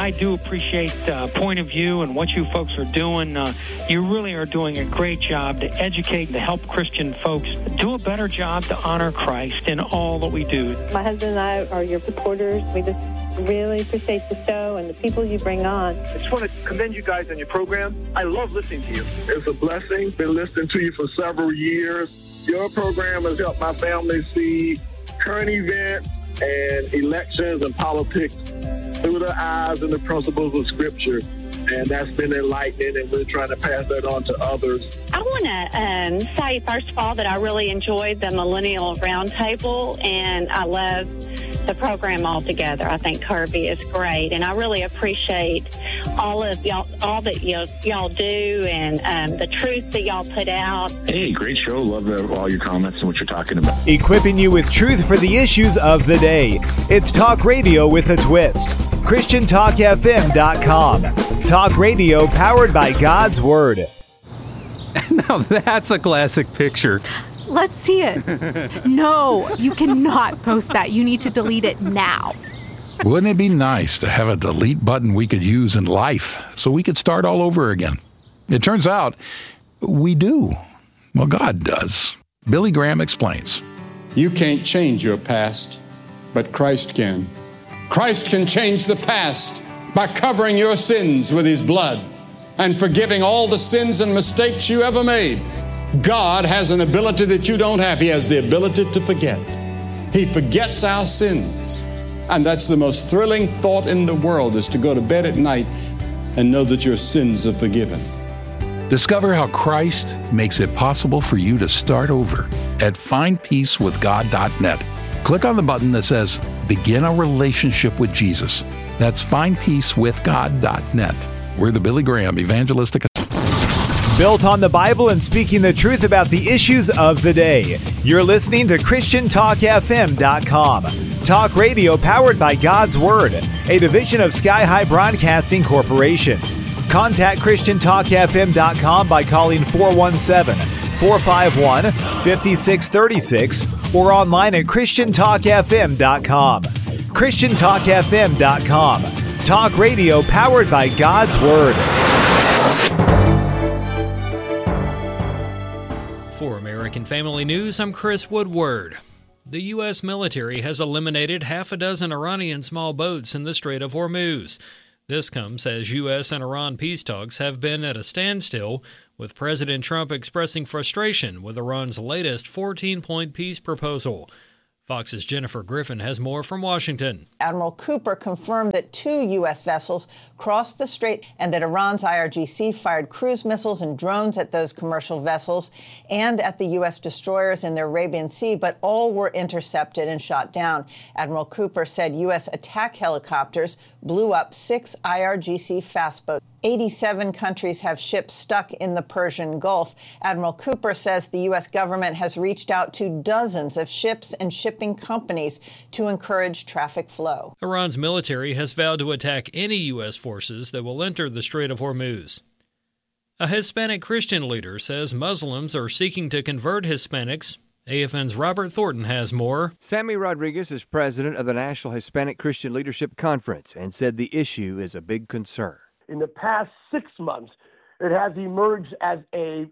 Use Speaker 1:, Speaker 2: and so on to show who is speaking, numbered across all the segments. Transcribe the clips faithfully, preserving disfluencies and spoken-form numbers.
Speaker 1: I do appreciate uh, point of view and what you folks are doing. Uh, you really are doing a great job to educate and to help Christian folks do a better job to honor Christ in all that we do.
Speaker 2: My husband and I are your supporters. We just really appreciate the show and the people you bring on.
Speaker 3: I just want to commend you guys on your program. I love listening to you.
Speaker 4: It's a blessing. Been listening to you for several years. Your program has helped my family see current events and elections and politics through the eyes and the principles of Scripture. And that's been enlightening, and we're trying to pass that on to others.
Speaker 5: I want to um, say, first of all, that I really enjoyed the Millennial Roundtable, and I love the program altogether. I think Kirby is great, and I really appreciate all of y'all, all that y'all, y'all do, and um, the truth that y'all put out.
Speaker 6: Hey, great show. Love uh, all your comments and what you're talking about.
Speaker 7: Equipping you with truth for the issues of the day. It's talk radio with a twist. Christian Talk F M dot com. Talk radio powered by God's Word.
Speaker 8: Now that's a classic picture.
Speaker 9: Let's see it. No, you cannot post that. You need to delete it now.
Speaker 10: Wouldn't it be nice to have a delete button we could use in life so we could start all over again? It turns out we do. Well, God does. Billy Graham explains.
Speaker 11: You can't change your past, but Christ can. Christ can change the past by covering your sins with His blood and forgiving all the sins and mistakes you ever made. God has an ability that you don't have. He has the ability to forget. He forgets our sins. And that's the most thrilling thought in the world, is to go to bed at night and know that your sins are forgiven.
Speaker 10: Discover how Christ makes it possible for you to start over at find peace with god dot net. Click on the button that says Begin a Relationship with Jesus. That's find peace with god dot net. We're the Billy Graham Evangelistic.
Speaker 7: Built on the Bible and speaking the truth about the issues of the day. You're listening to Christian Talk F M dot com. Talk radio powered by God's Word, a division of Sky High Broadcasting Corporation. Contact Christian Talk F M dot com by calling four one seven, four five one, five six three six or online at Christian Talk F M dot com. Christian Talk F M dot com. Talk radio powered by God's Word.
Speaker 12: For American Family News, I'm Chris Woodward. The U S military has eliminated half a dozen Iranian small boats in the Strait of Hormuz. This comes as U S and Iran peace talks have been at a standstill, with President Trump expressing frustration with Iran's latest fourteen-point peace proposal. Fox's Jennifer Griffin has more from Washington.
Speaker 13: Admiral Cooper confirmed that two U S vessels crossed the strait and that Iran's I R G C fired cruise missiles and drones at those commercial vessels and at the U S destroyers in the Arabian Sea, but all were intercepted and shot down. Admiral Cooper said U S attack helicopters blew up six I R G C fast boats. eighty-seven countries have ships stuck in the Persian Gulf. Admiral Cooper says the U S government has reached out to dozens of ships and shipping companies to encourage traffic flow.
Speaker 12: Iran's military has vowed to attack any U S forces that will enter the Strait of Hormuz. A Hispanic Christian leader says Muslims are seeking to convert Hispanics. A F N's Robert Thornton has more.
Speaker 14: Sammy Rodriguez is president of the National Hispanic Christian Leadership Conference and said the issue is a big concern.
Speaker 15: In the past six months, it has emerged as a,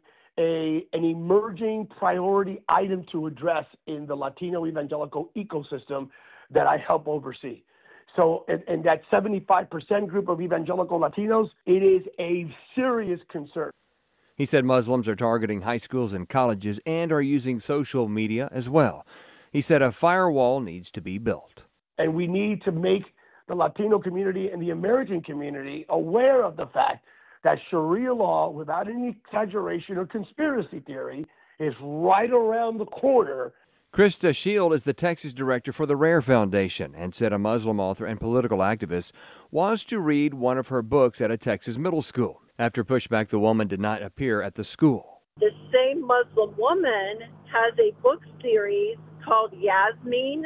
Speaker 15: a an emerging priority item to address in the Latino evangelical ecosystem that I help oversee. So in, in that seventy-five percent group of evangelical Latinos, it is a serious concern.
Speaker 14: He said Muslims are targeting high schools and colleges and are using social media as well. He said a firewall needs to be built.
Speaker 15: And we need to make the Latino community and the American community aware of the fact that Sharia law, without any exaggeration or conspiracy theory, is right around the corner.
Speaker 14: Krista Shield is the Texas director for the Rare Foundation and said a Muslim author and political activist was to read one of her books at a Texas middle school. After pushback, the woman did not appear at the school.
Speaker 16: The same Muslim woman has a book series called Yasmin,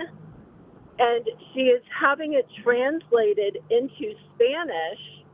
Speaker 16: and she is having it translated into Spanish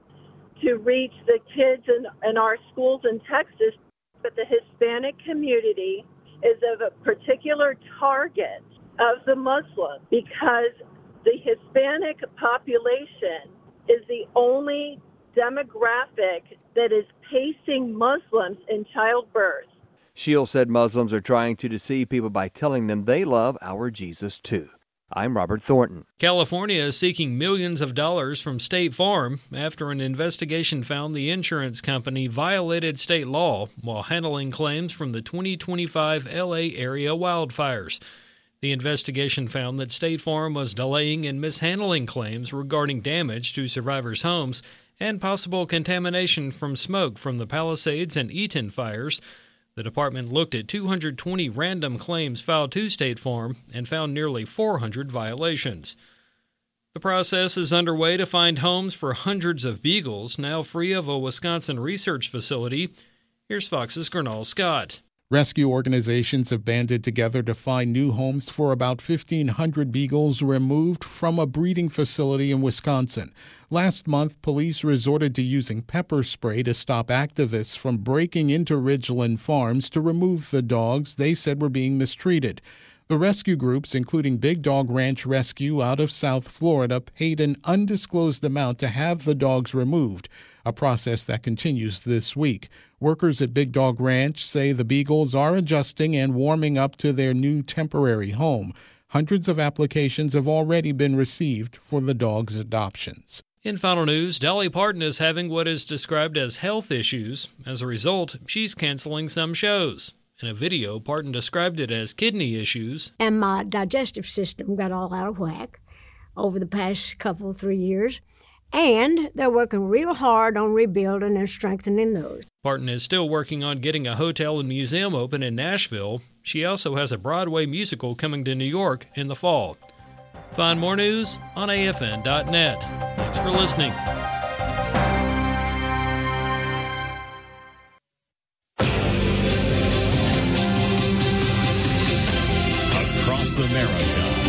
Speaker 16: to reach the kids in, in our schools in Texas. But the Hispanic community is of a particular target of the Muslim because the Hispanic population is the only demographic that is pacing Muslims in childbirth.
Speaker 14: Shields said Muslims are trying to deceive people by telling them they love our Jesus too. I'm Robert Thornton.
Speaker 12: California is seeking millions of dollars from State Farm after an investigation found the insurance company violated state law while handling claims from the twenty twenty-five L A area wildfires. The investigation found that State Farm was delaying and mishandling claims regarding damage to survivors' homes and possible contamination from smoke from the Palisades and Eaton fires. The department looked at two hundred twenty random claims filed to State Farm and found nearly four hundred violations. The process is underway to find homes for hundreds of beagles now free of a Wisconsin research facility. Here's Fox's Gernal Scott.
Speaker 17: Rescue organizations have banded together to find new homes for about fifteen hundred beagles removed from a breeding facility in Wisconsin. Last month, police resorted to using pepper spray to stop activists from breaking into Ridgeland Farms to remove the dogs they said were being mistreated. The rescue groups, including Big Dog Ranch Rescue out of South Florida, paid an undisclosed amount to have the dogs removed, a process that continues this week. Workers at Big Dog Ranch say the beagles are adjusting and warming up to their new temporary home. Hundreds of applications have already been received for the dogs' adoptions.
Speaker 12: In final news, Dolly Parton is having what is described as health issues. As a result, she's canceling some shows. In a video, Parton described it as kidney issues.
Speaker 18: And my digestive system got all out of whack over the past couple, three years. And they're working real hard on rebuilding and strengthening those.
Speaker 12: Parton is still working on getting a hotel and museum open in Nashville. She also has a Broadway musical coming to New York in the fall. Find more news on A F N dot net. Thanks for listening.
Speaker 19: Across America.